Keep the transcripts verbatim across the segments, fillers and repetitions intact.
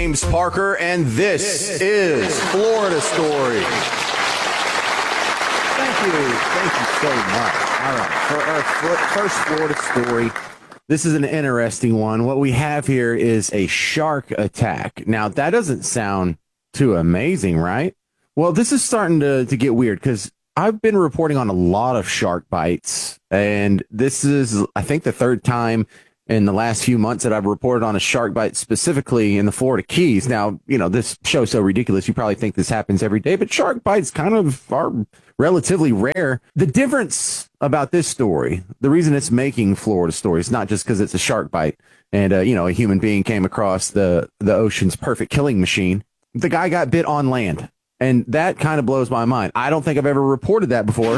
James Parker, and this is Florida Story. Thank you. Thank you so much. All right. For our first Florida story, this is an interesting one. What we have here is a shark attack. Now, that doesn't sound too amazing, right? Well, this is starting to, to get weird because I've been reporting on a lot of shark bites, and this is, I think, the third time in the last few months that I've reported on a shark bite specifically in the Florida Keys. Now, you know, this show's so ridiculous, you probably think this happens every day, but shark bites kind of are relatively rare. The difference about this story, the reason it's making Florida Story is not just because it's a shark bite and, uh, you know, a human being came across the, the ocean's perfect killing machine. The guy got bit on land. And that kind of blows my mind. I don't think I've ever reported that before.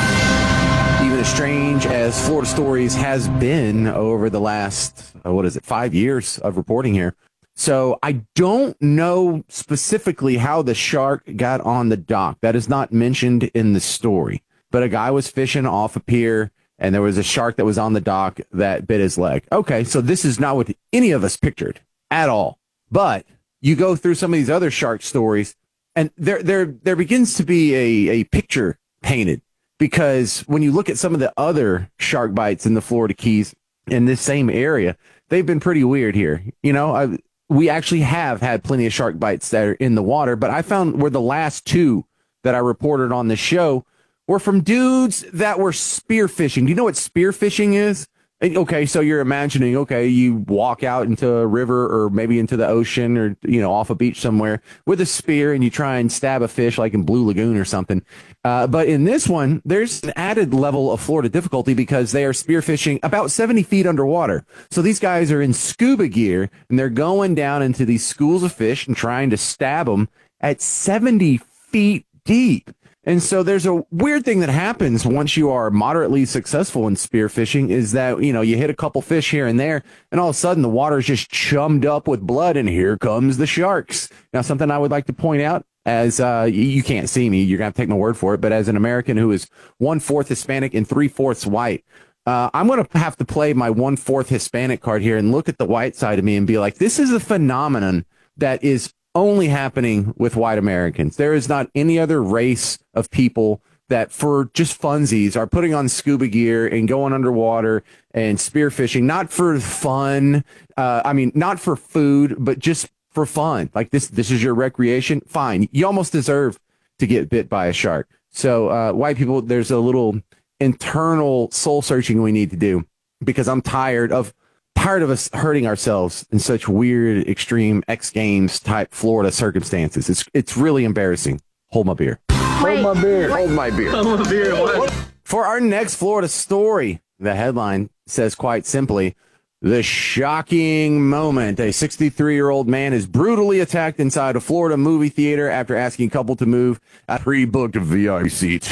Even as strange as Florida Stories has been over the last, uh, what is it, five years of reporting here. So I don't know specifically how the shark got on the dock. That is not mentioned in the story. But a guy was fishing off a pier, and there was a shark that was on the dock that bit his leg. Okay, so this is not what any of us pictured at all. But you go through some of these other shark stories, and there, there, there begins to be a, a picture painted, because when you look at some of the other shark bites in the Florida Keys in this same area, they've been pretty weird here. You know, I, we actually have had plenty of shark bites that are in the water, but I found were the last two that I reported on the show were from dudes that were spearfishing. Do you know what spearfishing is? Okay, so you're imagining, okay, you walk out into a river or maybe into the ocean or, you know, off a beach somewhere with a spear and you try and stab a fish like in Blue Lagoon or something. Uh, but in this one, there's an added level of Florida difficulty because they are spearfishing about seventy feet underwater. So these guys are in scuba gear and they're going down into these schools of fish and trying to stab them at seventy feet deep. And so there's a weird thing that happens once you are moderately successful in spearfishing is that, you know, you hit a couple fish here and there, and all of a sudden the water's just chummed up with blood, and here comes the sharks. Now, something I would like to point out, as uh, you can't see me, you're going to have to take my word for it, but as an American who is one-fourth Hispanic and three-fourths white, uh, I'm going to have to play my one-fourth Hispanic card here and look at the white side of me and be like, this is a phenomenon that is only happening with white Americans. There is not any other race of people that for just funsies are putting on scuba gear and going underwater and spearfishing, not for fun. Uh, I mean, not for food, but just for fun. Like this, this is your recreation. Fine. You almost deserve to get bit by a shark. So uh, white people, there's a little internal soul searching we need to do, because I'm tired of tired of us hurting ourselves in such weird, extreme X Games type Florida circumstances. It's it's really embarrassing. Hold my beer. Wait, Hold my beer. Wait. Hold my beer. Hold my beer. What? For our next Florida story, the headline says quite simply, the shocking moment. A sixty-three-year-old man is brutally attacked inside a Florida movie theater after asking a couple to move a pre-booked V I P seat.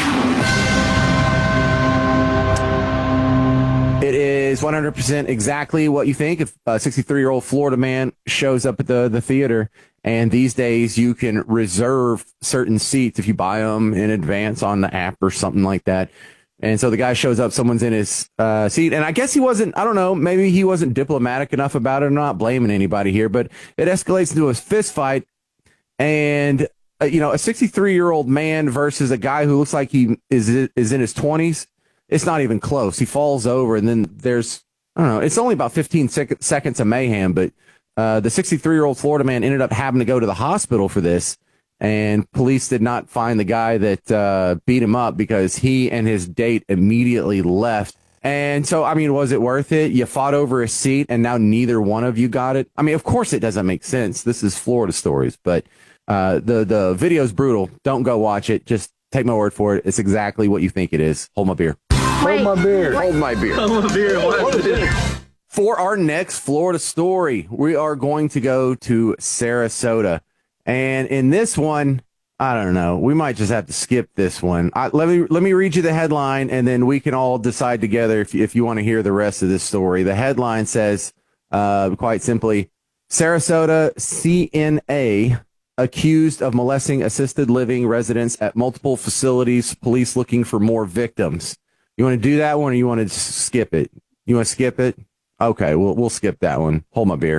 It is one hundred percent exactly what you think. If a sixty-three-year-old Florida man shows up at the, the theater, and these days you can reserve certain seats if you buy them in advance on the app or something like that. And so the guy shows up, someone's in his uh, seat, and I guess he wasn't, I don't know, maybe he wasn't diplomatic enough about it. I'm not blaming anybody here, but it escalates into a fist fight. And, uh, you know, a sixty-three-year-old man versus a guy who looks like he is is in his twenties. It's not even close. He falls over, and then there's, I don't know, it's only about fifteen sec- seconds of mayhem, but uh, the sixty-three-year-old Florida man ended up having to go to the hospital for this, and police did not find the guy that uh, beat him up because he and his date immediately left. And so, I mean, was it worth it? You fought over a seat, and now neither one of you got it? I mean, of course it doesn't make sense. This is Florida Stories, but uh, the, the video's brutal. Don't go watch it. Just take my word for it. It's exactly what you think it is. Hold my beer. Wait, Hold my beer. Wait. Hold my beer. Hold my beer. What is it? For our next Florida story, we are going to go to Sarasota. And in this one, I don't know, we might just have to skip this one. I, let me let me read you the headline, and then we can all decide together if, if you want to hear the rest of this story. The headline says, uh, quite simply, Sarasota C N A accused of molesting assisted living residents at multiple facilities, police looking for more victims. You want to do that one, or you want to skip it? You want to skip it? Okay, we'll we'll skip that one. Hold my beer.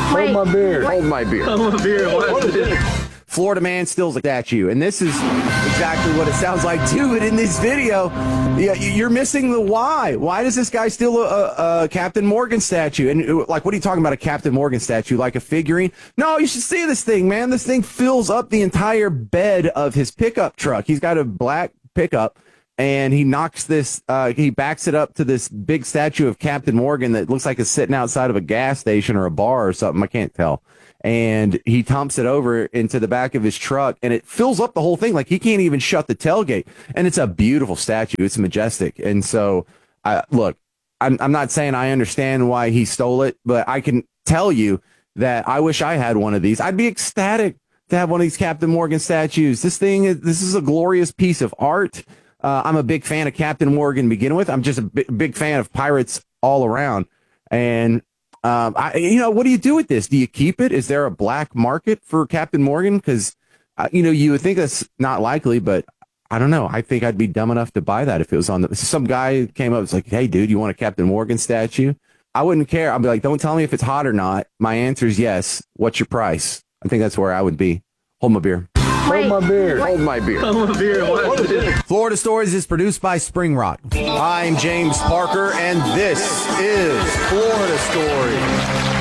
Hold my beer. Hold my beer. Hold my beer. What is it? Florida man steals a statue, and this is exactly what it sounds like too. But in this video, yeah, you're missing the why. Why does this guy steal a, a, a Captain Morgan statue? And like, what are you talking about? A Captain Morgan statue, like a figurine? No, you should see this thing, man. This thing fills up the entire bed of his pickup truck. He's got a black pickup, and he knocks this. Uh, he backs it up to this big statue of Captain Morgan that looks like it's sitting outside of a gas station or a bar or something. I can't tell. And he dumps it over into the back of his truck, and it fills up the whole thing. Like, he can't even shut the tailgate. And it's a beautiful statue. It's majestic. And so, uh, look, I'm, I'm not saying I understand why he stole it, but I can tell you that I wish I had one of these. I'd be ecstatic to have one of these Captain Morgan statues. This thing is, this is a glorious piece of art. Uh, I'm a big fan of Captain Morgan to begin with. I'm just a big, big fan of pirates all around. And Um, I, you know, what do you do with this? Do you keep it? Is there a black market for Captain Morgan? Because, uh, you know, you would think that's not likely, but I don't know. I think I'd be dumb enough to buy that if it was on the, some guy came up, it's like, hey, dude, you want a Captain Morgan statue? I wouldn't care. I'd be like, don't tell me if it's hot or not. My answer is yes. What's your price? I think that's where I would be. Hold my beer. Hold my beer. Hold my beer. Hold my beer. What is it? Florida Stories is produced by Spring Rock. I'm James Parker, and this is Florida Stories.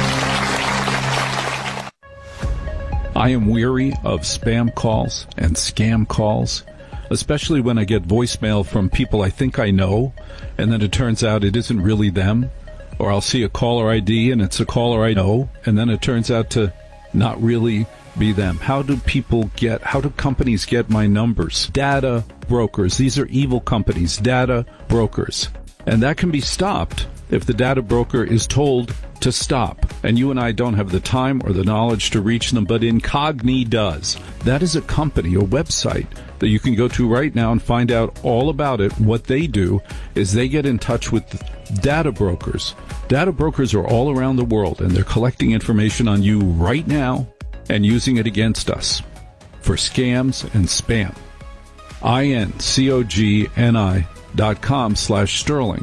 I am weary of spam calls and scam calls, especially when I get voicemail from people I think I know, and then it turns out it isn't really them, or I'll see a caller I D and it's a caller I know, and then it turns out to not really be them. How do people get, how do companies get my numbers? Data brokers. These are evil companies, data brokers. And that can be stopped if the data broker is told to stop. And you and I don't have the time or the knowledge to reach them, but Incogni does. That is a company, a website that you can go to right now and find out all about it. What they do is they get in touch with data brokers. Data brokers are all around the world, and they're collecting information on you right now and using it against us for scams and spam. I-N-C-O-G-N-I dot com slash Sterling.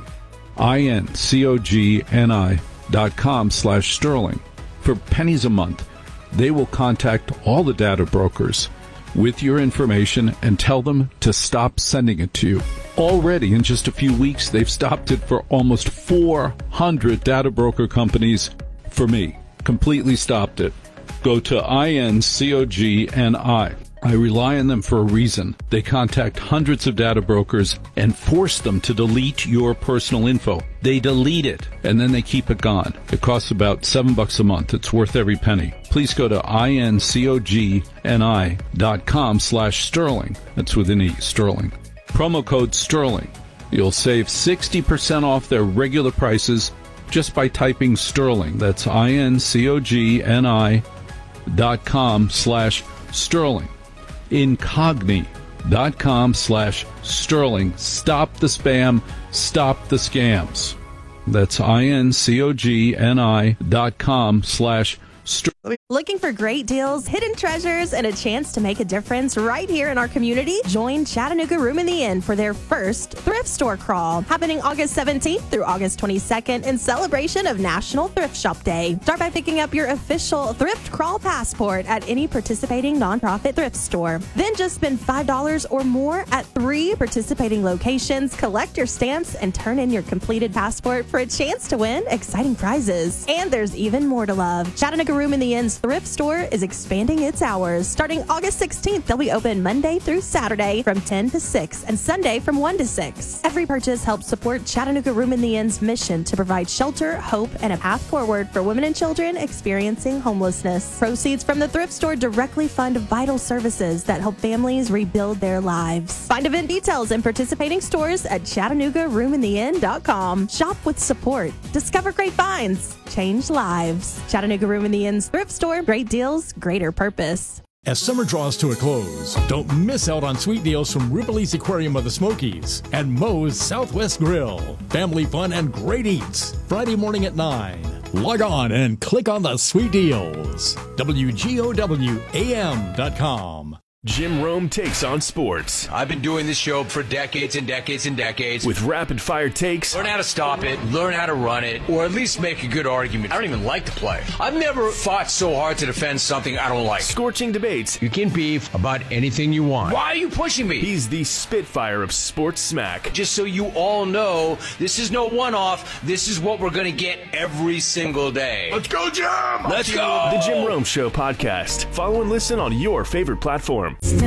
I-N-C-O-G-N-I dot com slash Sterling. For pennies a month, they will contact all the data brokers with your information and tell them to stop sending it to you. Already, in just a few weeks, they've stopped it for almost four hundred data broker companies for me. Completely stopped it. Go to I N C O G N I. I rely on them for a reason. They contact hundreds of data brokers and force them to delete your personal info. They delete it, and then they keep it gone. It costs about seven bucks a month. It's worth every penny. Please go to I N C O G N I dot com slash Sterling. That's with an E, Sterling. Promo code Sterling. You'll save sixty percent off their regular prices just by typing Sterling. That's I N C O G N I dot com slash Sterling. Incogni dot com slash Sterling. Stop the spam. Stop the scams. That's I N C O G N I dot com slash Sterling. Looking for great deals, hidden treasures, and a chance to make a difference right here in our community? Join Chattanooga Room in the Inn for their first thrift store crawl, happening August seventeenth through August twenty-second in celebration of National Thrift Shop Day. Start by picking up your official thrift crawl passport at any participating nonprofit thrift store. Then just spend five dollars or more at three participating locations, collect your stamps, and turn in your completed passport for a chance to win exciting prizes. And there's even more to love. Chattanooga Room in the Inn's thrift store is expanding its hours. Starting August sixteenth, they'll be open Monday through Saturday from ten to six and Sunday from one to six. Every purchase helps support Chattanooga Room in the Inn's mission to provide shelter, hope, and a path forward for women and children experiencing homelessness. Proceeds from the thrift store directly fund vital services that help families rebuild their lives. Find event details and participating stores at Chattanooga Room in the Inn dot com. Shop with support. Discover great finds. Change lives. Chattanooga Room in the Inn's thrift store. Great deals, greater purpose. As summer draws to a close, don't miss out on sweet deals from Ripley's Aquarium of the Smokies and Moe's Southwest Grill. Family fun and great eats. Friday morning at nine. Log on and click on the sweet deals. W G O W A M dot com. Jim Rome takes on sports. I've been doing this show for decades and decades and decades. With rapid-fire takes. Learn how to stop it, learn how to run it, or at least make a good argument. I don't even like to play. I've never fought so hard to defend something I don't like. Scorching debates. You can beef about anything you want. Why are you pushing me? He's the Spitfire of sports smack. Just so you all know, this is no one-off. This is what we're going to get every single day. Let's go, Jim! Let's go! The Jim Rome Show podcast. Follow and listen on your favorite platform.